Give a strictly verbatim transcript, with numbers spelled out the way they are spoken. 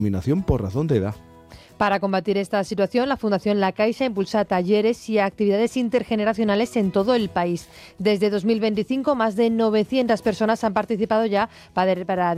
discriminación por razón de edad. Para combatir esta situación, la Fundación La Caixa impulsa talleres y actividades intergeneracionales en todo el país. Desde dos mil veinticinco, más de novecientas personas han participado ya para